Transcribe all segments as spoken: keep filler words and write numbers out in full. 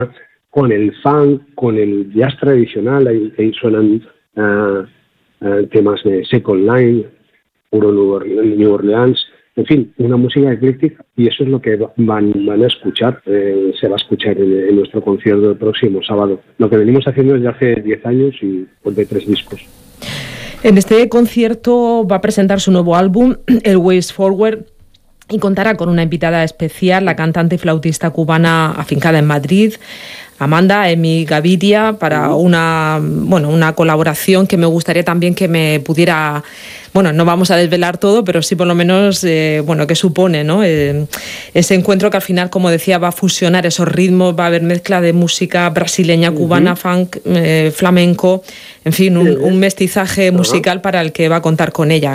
con el funk, con el jazz tradicional. Ahí, ahí suenan uh, uh, temas de Second Line, puro New Orleans, en fin, una música ecléctica, y eso es lo que van, van a escuchar, eh, se va a escuchar en, en nuestro concierto el próximo sábado. Lo que venimos haciendo desde hace diez años y pues de tres discos. En este concierto va a presentar su nuevo álbum, el Ways Forward, y contará con una invitada especial, la cantante y flautista cubana afincada en Madrid, Amanda Emi Gaviria, para una, bueno, una colaboración que me gustaría también que me pudiera, bueno, no vamos a desvelar todo, pero sí por lo menos, eh, bueno, qué supone, ¿no? Eh, ese encuentro que al final, como decía, va a fusionar esos ritmos, va a haber mezcla de música brasileña, cubana, uh-huh. funk, eh, flamenco, en fin, un, un mestizaje musical uh-huh. para el que va a contar con ella.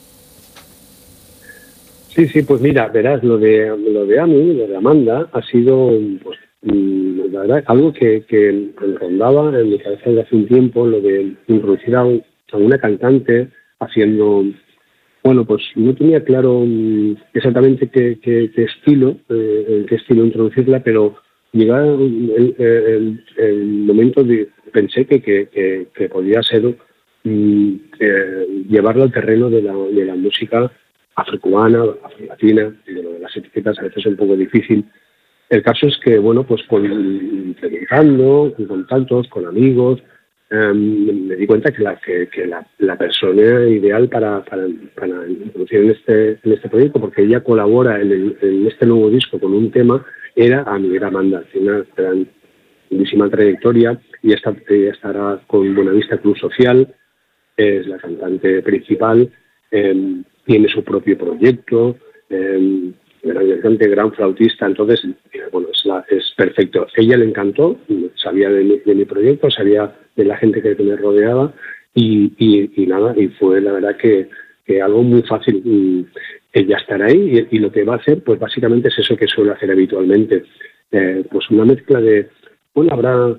Sí, sí, pues mira, verás, lo de lo de Ami, lo de Amanda, ha sido, pues, la verdad, algo que, que rondaba en mi cabeza desde hace un tiempo, lo de introducir a, un, a una cantante haciendo, bueno, pues no tenía claro exactamente qué, qué, qué estilo, eh, en qué estilo introducirla, pero llegaba el, el, el momento de, pensé que, que, que, que podía ser um, eh, llevarlo al terreno de la, de la música afrocubana, afro-latina, y de lo de las etiquetas a veces es un poco difícil. El caso es que, bueno, pues con preguntando, con contactos, con amigos, eh, me di cuenta que la que, que la, la persona ideal para, para, para introducir en este, en este proyecto, porque ella colabora en, el, en este nuevo disco con un tema, era a mi Amanda, tiene una grandísima trayectoria, y esta, ella estará con Buenavista Club Social, es la cantante principal, eh, tiene su propio proyecto, eh, gran cantante, gran flautista, entonces, bueno, es, la, es perfecto. Ella le encantó, sabía de mi, de mi proyecto, sabía de la gente que me rodeaba, y, y, y nada, y fue la verdad que, que algo muy fácil. Y ella estará ahí, y, y lo que va a hacer, pues básicamente es eso que suele hacer habitualmente, eh, pues una mezcla de, bueno, habrá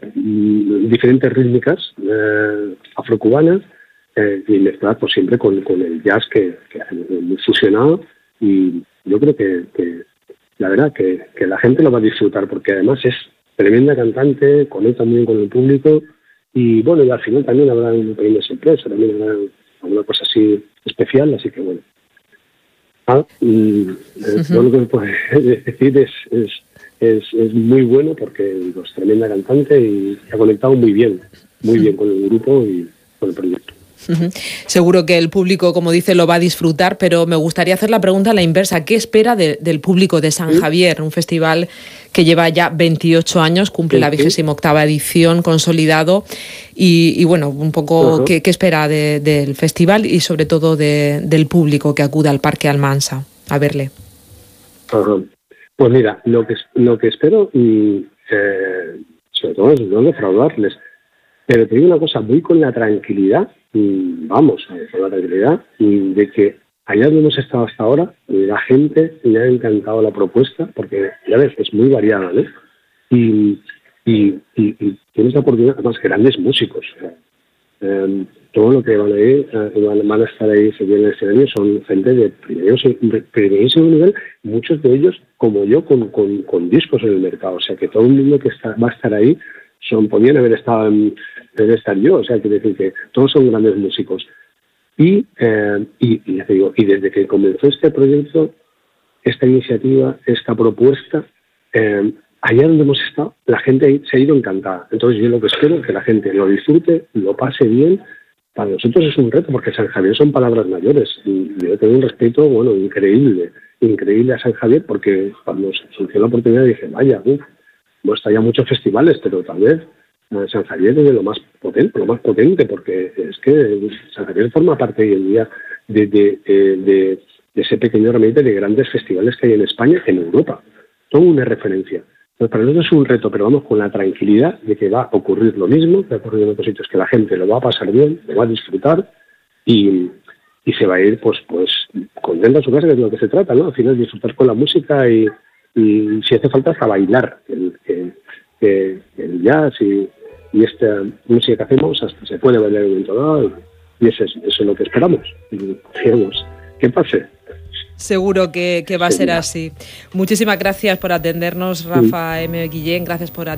mm, diferentes rítmicas eh, afrocubanas, Eh, y mezclar pues siempre con, con el jazz que, que hacemos muy fusionado, y yo creo que, que la verdad que, que la gente lo va a disfrutar, porque además es tremenda cantante, conecta muy bien con el público, y bueno, y al final también habrá una pequeña sorpresa, también habrá alguna cosa así especial, así que bueno. Ah, y, eh, uh-huh. Lo que puedo decir es, es, es, es muy bueno, porque digo, es tremenda cantante y ha conectado muy bien, muy bien con el grupo y con el proyecto. Uh-huh. Seguro que el público, como dice, lo va a disfrutar, pero me gustaría hacer la pregunta a la inversa. ¿Qué espera de, del público de San ¿Sí? Javier? Un festival que lleva ya veintiocho años, cumple ¿Sí? la vigésima octava edición, consolidado, y, y bueno, un poco, uh-huh. ¿qué, qué espera de, del festival y sobre todo de, del público que acuda al Parque Almansa a verle? Uh-huh. Pues mira, lo que, lo que espero, y, eh, sobre todo es no defraudarles, pero te digo una cosa, muy con la tranquilidad, vamos, con la tranquilidad de que allá donde hemos estado hasta ahora, la gente le ha encantado la propuesta, porque ya ves, es muy variada, ¿no? Y, y, y, y tienes la oportunidad, además, grandes músicos. Eh, todo lo que van a ir, eh, van a estar ahí en el escenario son gente de primerísimo nivel, muchos de ellos, como yo, con, con, con discos en el mercado. O sea, que todo el mundo que está, va a estar ahí son podían haber estado en, debe estar yo, o sea, quiere decir que todos son grandes músicos. Y, eh, y, y ya te digo, y desde que comenzó este proyecto, esta iniciativa, esta propuesta, eh, allá donde hemos estado, la gente se ha ido encantada. Entonces yo lo que espero es que la gente lo disfrute, lo pase bien. Para nosotros es un reto, porque San Javier son palabras mayores, y yo tengo un respeto, bueno, increíble, increíble a San Javier, porque cuando surgió la oportunidad dije, vaya, uff, no está ya muchos festivales, pero tal vez eh, San Javier es de lo más potente, lo más potente, porque es que San Javier forma parte hoy en día de, de, de, de, de ese pequeño ramillete de grandes festivales que hay en España, en Europa. Todo una referencia. Entonces, para nosotros es un reto, pero vamos con la tranquilidad de que va a ocurrir lo mismo, que ha ocurrido en otros sitios, que la gente lo va a pasar bien, lo va a disfrutar, y, y se va a ir pues, pues contenta a su casa, que es de lo que se trata, ¿no? Al final disfrutar con la música y y si hace falta hasta bailar el, el, el, el jazz y, y esta música que hacemos, hasta se puede bailar en un momento dado, y eso es, eso es lo que esperamos, y queremos que pase. Seguro que, que va a ser así. Muchísimas gracias por atendernos, Rafa sí. M. Guillén. Gracias por